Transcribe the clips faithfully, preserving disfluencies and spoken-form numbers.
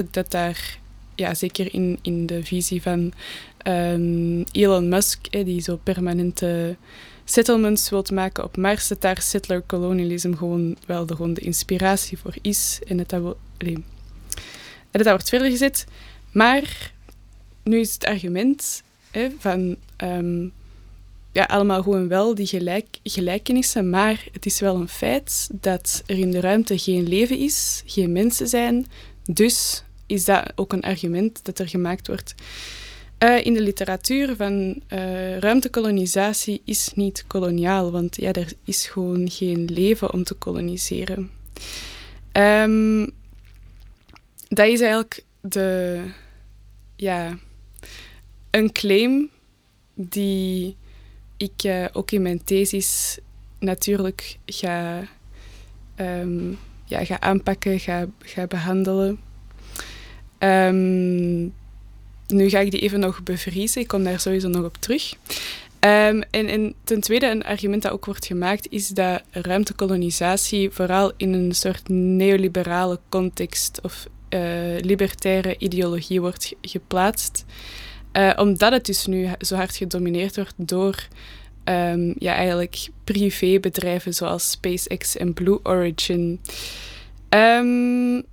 dat daar, ja, zeker in, in de visie van um, Elon Musk, eh, die zo permanente settlements wilt maken op Mars, dat daar settler colonialism gewoon wel de, gewoon de inspiratie voor is. En dat dat, wel, nee, en dat, dat wordt verder gezet. Maar nu is het argument eh, van um, ja, allemaal gewoon wel die gelijk, gelijkenissen, maar het is wel een feit dat er in de ruimte geen leven is, geen mensen zijn. Dus is dat ook een argument dat er gemaakt wordt uh, in de literatuur van uh, ruimtekolonisatie is niet koloniaal, want ja, er is gewoon geen leven om te koloniseren. Um, dat is eigenlijk de, ja, een claim die ik uh, ook in mijn thesis natuurlijk ga, um, ja, ga aanpakken, ga, ga behandelen. Um, nu ga ik die even nog bevriezen. Ik kom daar sowieso nog op terug. Um, en, en ten tweede, een argument dat ook wordt gemaakt, is dat ruimtekolonisatie vooral in een soort neoliberale context of uh, libertaire ideologie wordt geplaatst. Uh, omdat het dus nu zo hard gedomineerd wordt door um, ja, eigenlijk privébedrijven zoals SpaceX en Blue Origin. Um,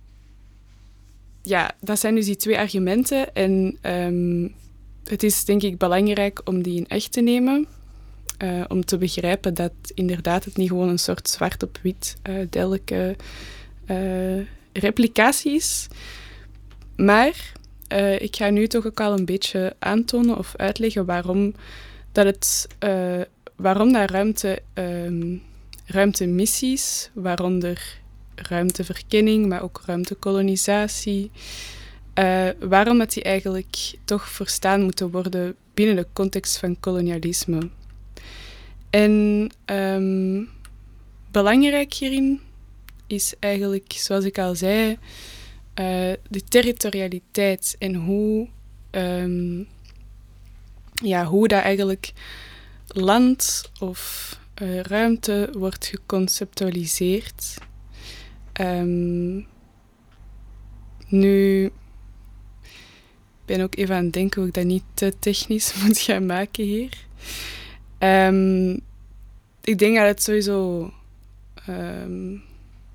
ja, dat zijn dus die twee argumenten. En um, het is denk ik belangrijk om die in echt te nemen. Uh, om te begrijpen dat inderdaad het niet gewoon een soort zwart op wit uh, duidelijke uh, replicatie is. Maar uh, ik ga nu toch ook al een beetje aantonen of uitleggen waarom dat het uh, waarom dat ruimte, um, ruimtemissies, waaronder ruimteverkenning, maar ook ruimtekolonisatie, uh, waarom dat die eigenlijk toch verstaan moeten worden binnen de context van kolonialisme. En um, belangrijk hierin is eigenlijk, zoals ik al zei, uh, de territorialiteit en hoe, um, ja, hoe dat eigenlijk land of uh, ruimte wordt geconceptualiseerd. Um, nu ben ik ook even aan het denken hoe ik dat niet te technisch moet gaan maken hier. Um, ik denk dat het sowieso um,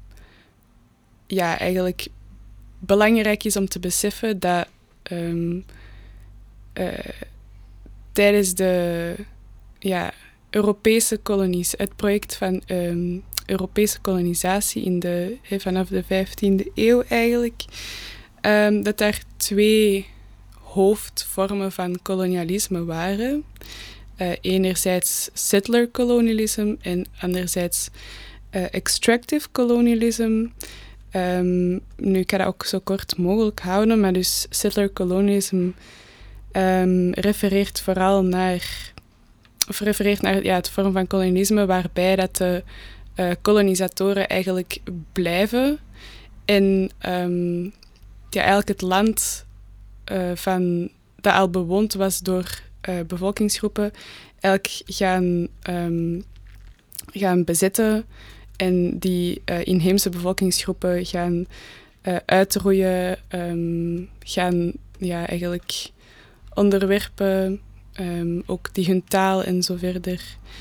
ja, eigenlijk belangrijk is om te beseffen dat um, uh, tijdens de ja, Europese kolonies, het project van um, Europese kolonisatie in de, he, vanaf de vijftiende eeuw eigenlijk, um, dat daar twee hoofdvormen van kolonialisme waren. Uh, enerzijds settler colonialism en anderzijds uh, extractive colonialism. Um, nu, ik ga dat ook zo kort mogelijk houden, maar dus settler colonialism um, refereert vooral naar, of refereert naar ja, het vorm van kolonialisme waarbij dat de uh, kolonisatoren eigenlijk blijven en um, ja, eigenlijk het land uh, van, dat al bewoond was door uh, bevolkingsgroepen eigenlijk gaan, um, gaan bezetten en die uh, inheemse bevolkingsgroepen gaan uh, uitroeien, um, gaan ja, eigenlijk onderwerpen, um, ook die hun taal en zo verder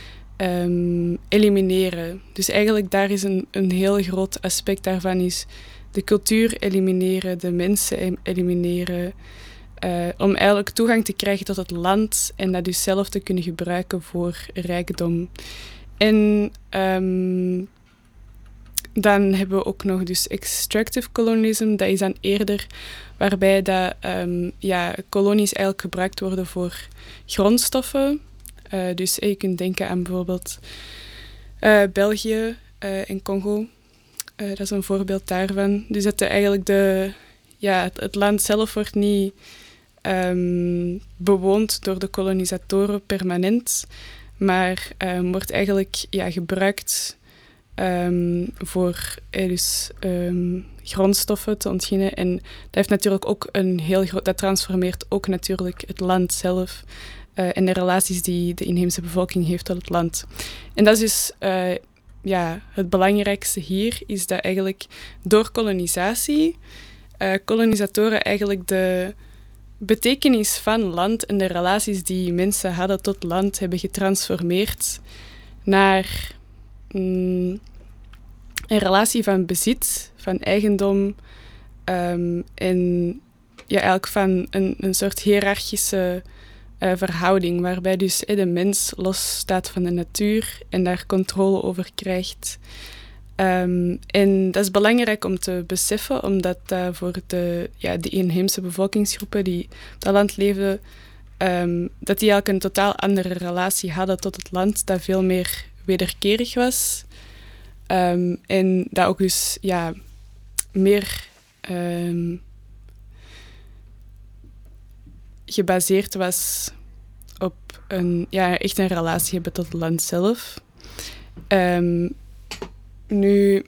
um, elimineren. Dus eigenlijk daar is een, een heel groot aspect daarvan is de cultuur elimineren, de mensen elimineren, uh, om eigenlijk toegang te krijgen tot het land en dat dus zelf te kunnen gebruiken voor rijkdom. En um, dan hebben we ook nog dus extractive colonialism. Dat is dan eerder waarbij dat, um, ja, kolonies eigenlijk gebruikt worden voor grondstoffen. Uh, dus je kunt denken aan bijvoorbeeld uh, België uh, en Congo. Uh, dat is een voorbeeld daarvan. Dus dat de, eigenlijk de, ja, het, het land zelf wordt niet um, bewoond door de kolonisatoren permanent, maar um, wordt eigenlijk ja, gebruikt um, voor eh, dus, um, grondstoffen te ontginnen. En dat heeft natuurlijk ook een heel groot, dat transformeert ook natuurlijk het land zelf uh, en de relaties die de inheemse bevolking heeft tot het land. En dat is dus uh, ja, het belangrijkste hier is dat eigenlijk door kolonisatie uh, kolonisatoren eigenlijk de betekenis van land en de relaties die mensen hadden tot land hebben getransformeerd naar mm, een relatie van bezit, van eigendom um, en ja, eigenlijk van een, een soort hiërarchische uh, verhouding, waarbij dus eh, de mens los staat van de natuur en daar controle over krijgt. Um, en dat is belangrijk om te beseffen, omdat uh, voor de, ja, de inheemse bevolkingsgroepen die op dat land leven, um, dat die eigenlijk een totaal andere relatie hadden tot het land, dat veel meer wederkerig was. Um, en dat ook dus ja, meer um, gebaseerd was op een, ja, echt een relatie hebben tot het land zelf. Um, nu,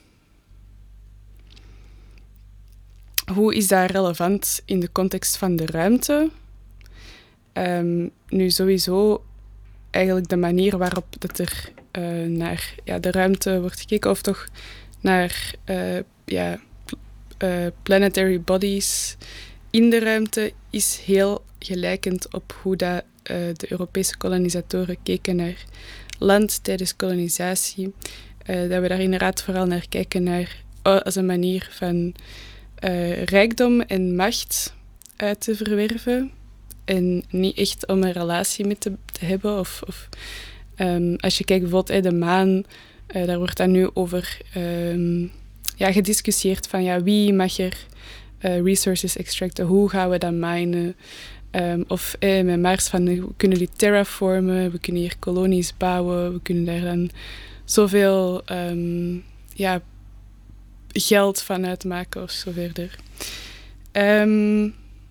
hoe is dat relevant in de context van de ruimte? Um, nu, sowieso eigenlijk de manier waarop dat er uh, naar ja, de ruimte wordt gekeken, of toch naar uh, ja, uh, planetary bodies in de ruimte, is heel gelijkend op hoe dat, uh, de Europese kolonisatoren keken naar land tijdens kolonisatie. Uh, dat we daar inderdaad vooral naar kijken naar, uh, als een manier van uh, rijkdom en macht uh, te verwerven. En niet echt om een relatie mee te, te hebben. Of, of, um, als je kijkt bijvoorbeeld uh, de maan, uh, daar wordt dan nu over um, ja, gediscussieerd van ja, wie mag er uh, resources extracten, hoe gaan we dat minen. Um, of eh, met Mars van we kunnen die terraformen, we kunnen hier kolonies bouwen, we kunnen daar dan zoveel um, ja, geld van uitmaken of zo verder. Um,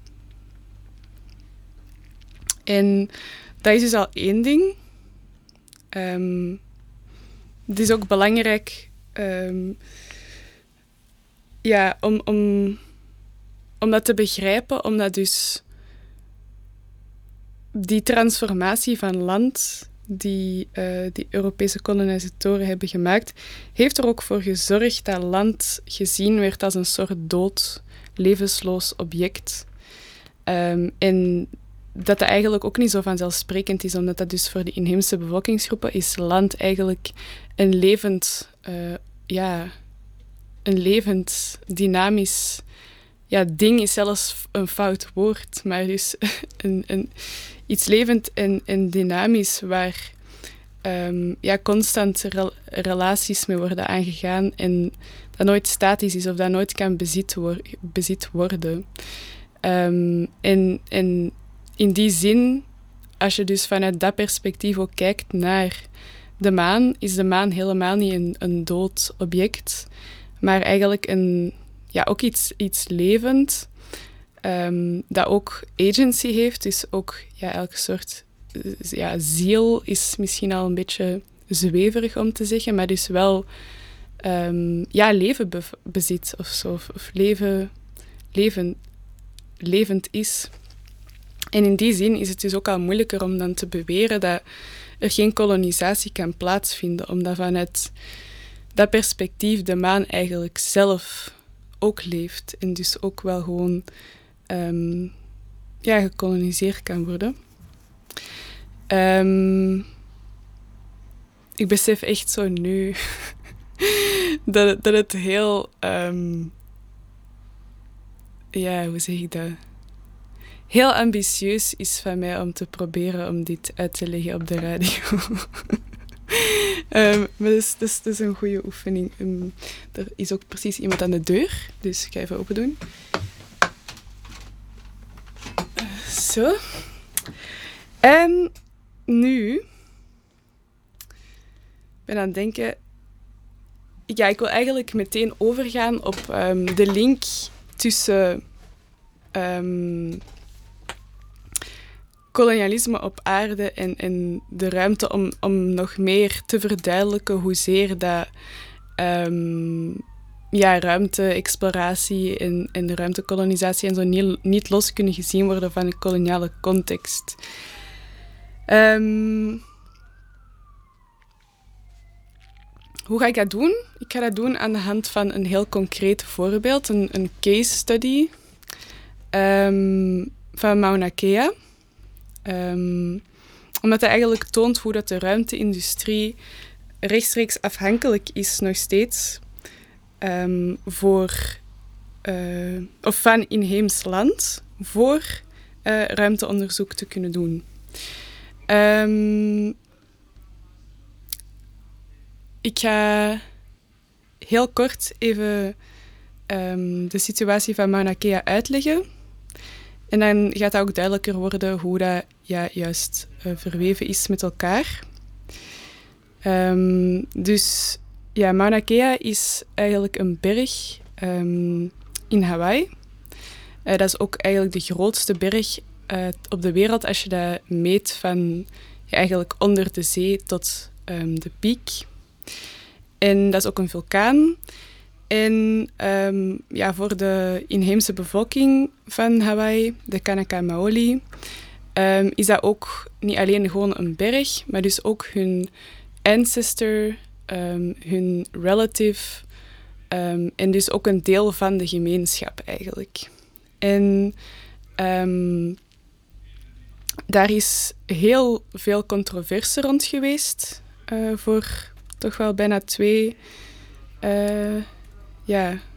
en dat is dus al één ding. Um, het is ook belangrijk um, ja, om, om, om dat te begrijpen, omdat dus die transformatie van land die uh, die Europese kolonisatoren hebben gemaakt, heeft er ook voor gezorgd dat land gezien werd als een soort dood, levensloos object. Um, en dat dat eigenlijk ook niet zo vanzelfsprekend is, omdat dat dus voor de inheemse bevolkingsgroepen is land eigenlijk een levend, uh, ja, een levend, dynamisch ja, ding is zelfs een fout woord, maar dus een, een, iets levend en, en dynamisch waar um, ja, constant rel- relaties mee worden aangegaan en dat nooit statisch is of dat nooit kan bezit, wor- bezit worden. Um, en, en in die zin, als je dus vanuit dat perspectief ook kijkt naar de maan, is de maan helemaal niet een, een dood object, maar eigenlijk een, ja, ook iets, iets levend, um, dat ook agency heeft, dus ook ja, elke soort ja, ziel is misschien al een beetje zweverig om te zeggen, maar dus wel um, ja, leven be- bezit of zo, of, of leven, leven, levend is. En in die zin is het dus ook al moeilijker om dan te beweren dat er geen kolonisatie kan plaatsvinden, omdat vanuit dat perspectief de maan eigenlijk zelf ook leeft en dus ook wel gewoon um, ja, gekoloniseerd kan worden. Um, ik besef echt zo nu dat, dat het heel... Um, ja, hoe zeg ik dat? Heel ambitieus is van mij om te proberen om dit uit te leggen op de radio. um, maar dat is, dat, is, dat is een goede oefening. Um, er is ook precies iemand aan de deur, dus ik ga even open doen. Uh, zo. En nu... Ik ben aan het denken... Ja, ik wil eigenlijk meteen overgaan op um, de link tussen... Um, kolonialisme op aarde en, en de ruimte om, om nog meer te verduidelijken hoezeer dat um, ja, ruimte-exploratie en, en de ruimtekolonisatie en zo niet, niet los kunnen gezien worden van een koloniale context. Um, hoe ga ik dat doen? Ik ga dat doen aan de hand van een heel concreet voorbeeld, een, een case study um, van Mauna Kea. Um, omdat het eigenlijk toont hoe dat de ruimte-industrie rechtstreeks afhankelijk is nog steeds um, voor, uh, of van inheems land voor uh, ruimteonderzoek te kunnen doen. Um, ik ga heel kort even um, de situatie van Mauna Kea uitleggen. En dan gaat het ook duidelijker worden hoe dat ja, juist uh, verweven is met elkaar. Um, dus ja, Mauna Kea is eigenlijk een berg um, in Hawaii. Uh, dat is ook eigenlijk de grootste berg uh, op de wereld als je dat meet van ja, eigenlijk onder de zee tot um, de piek. En dat is ook een vulkaan. En um, ja, voor de inheemse bevolking van Hawaii, de Kanaka Maoli, um, is dat ook niet alleen gewoon een berg, maar dus ook hun ancestor, um, hun relative um, en dus ook een deel van de gemeenschap eigenlijk. En um, daar is heel veel controverse rond geweest uh, voor toch wel bijna twee... Uh, ja, een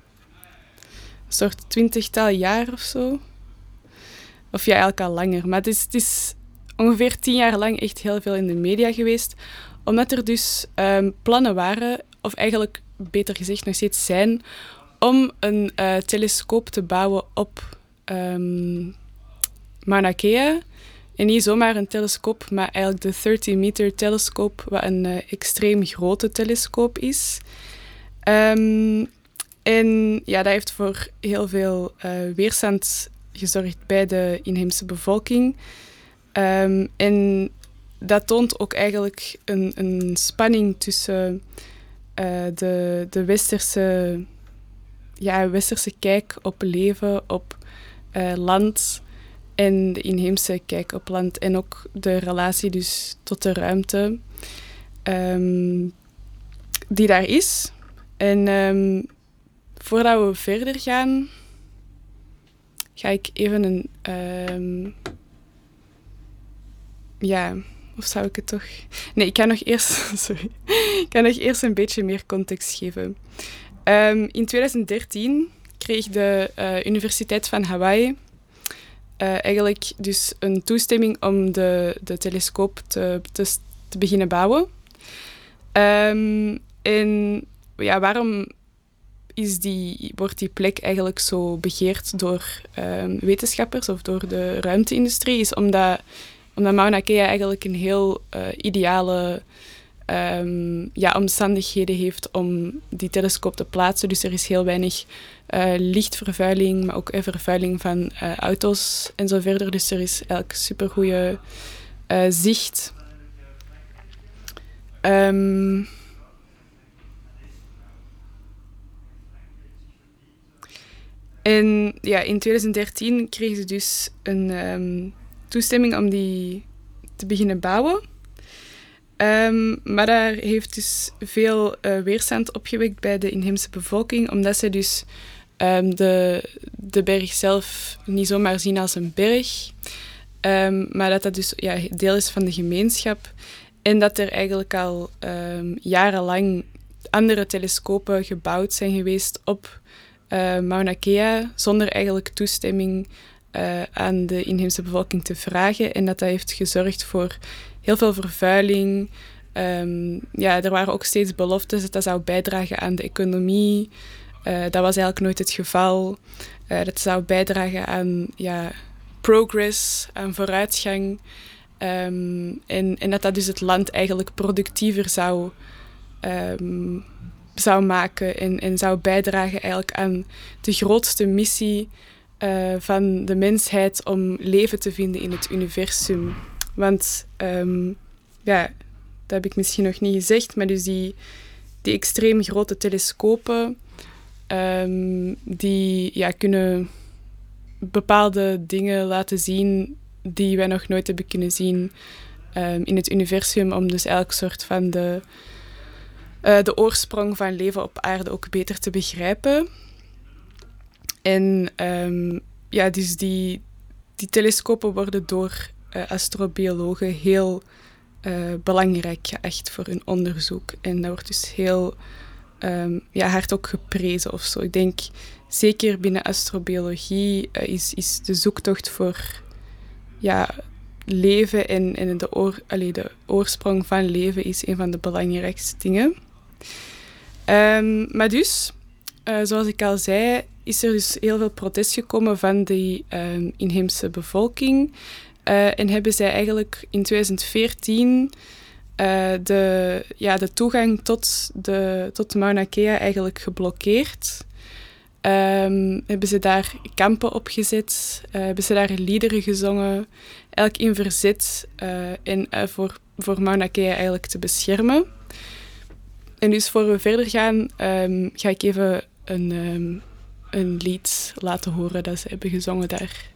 soort twintigtal jaar of zo. Of ja, eigenlijk al langer. Maar het is, het is ongeveer tien jaar lang echt heel veel in de media geweest. Omdat er dus um, plannen waren, of eigenlijk beter gezegd nog steeds zijn, om een uh, telescoop te bouwen op um, Mauna Kea. En niet zomaar een telescoop, maar eigenlijk de dertig meter telescoop, wat een uh, extreem grote telescoop is. Um, en ja, dat heeft voor heel veel uh, weerstand gezorgd bij de inheemse bevolking. Um, en dat toont ook eigenlijk een, een spanning tussen uh, de, de westerse, ja, westerse kijk op leven, op uh, land en de inheemse kijk op land. En ook de relatie dus tot de ruimte um, die daar is. En um, voordat we verder gaan, ga ik even een... Um, ja, of zou ik het toch... Nee, ik ga nog eerst, sorry. Ik ga nog eerst een beetje meer context geven. Um, in twintig dertien kreeg de uh, Universiteit van Hawaii uh, eigenlijk dus een toestemming om de, de telescoop te, te, te beginnen bouwen. Um, en ja, waarom is die, wordt die plek eigenlijk zo begeerd door um, wetenschappers of door de ruimte-industrie? Is omdat, omdat Mauna Kea eigenlijk een heel uh, ideale um, ja, omstandigheden heeft om die telescoop te plaatsen. Dus er is heel weinig uh, lichtvervuiling, maar ook uh, vervuiling van uh, auto's en zo verder. Dus er is eigenlijk supergoeie uh, zicht. Um, En ja, in twintig dertien kregen ze dus een um, toestemming om die te beginnen bouwen. Um, maar daar heeft dus veel uh, weerstand opgewekt bij de inheemse bevolking, omdat ze dus um, de, de berg zelf niet zomaar zien als een berg, um, maar dat dat dus ja, deel is van de gemeenschap. En dat er eigenlijk al um, jarenlang andere telescopen gebouwd zijn geweest op Uh, Mauna Kea, zonder eigenlijk toestemming uh, aan de inheemse bevolking te vragen. En dat dat heeft gezorgd voor heel veel vervuiling. Um, ja, er waren ook steeds beloftes dat dat zou bijdragen aan de economie. Uh, dat was eigenlijk nooit het geval. Uh, dat zou bijdragen aan ja, progress, aan vooruitgang. Um, en, en dat dat dus het land eigenlijk productiever zou um, zou maken en, en zou bijdragen eigenlijk aan de grootste missie uh, van de mensheid om leven te vinden in het universum. Want, um, ja, dat heb ik misschien nog niet gezegd, maar dus die, die extreem grote telescopen, um, die ja, kunnen bepaalde dingen laten zien die wij nog nooit hebben kunnen zien um, in het universum, om dus elk soort van de uh, de oorsprong van leven op aarde ook beter te begrijpen. En um, ja, dus die, die telescopen worden door uh, astrobiologen heel uh, belangrijk geacht voor hun onderzoek. En dat wordt dus heel um, ja, hard ook geprezen of zo. Ik denk, zeker binnen astrobiologie uh, is, is de zoektocht voor ja, leven en, en de, oor, allee, de oorsprong van leven is een van de belangrijkste dingen. Um, maar dus, uh, zoals ik al zei, is er dus heel veel protest gekomen van de um, inheemse bevolking. Uh, en hebben zij eigenlijk in twintig veertien uh, de, ja, de toegang tot, de, tot Mauna Kea eigenlijk geblokkeerd. Um, hebben ze daar kampen opgezet, uh, hebben ze daar liederen gezongen, elk in verzet uh, en uh, voor, voor Mauna Kea eigenlijk te beschermen. En dus voor we verder gaan, um, ga ik even een, um, een lied laten horen dat ze hebben gezongen daar.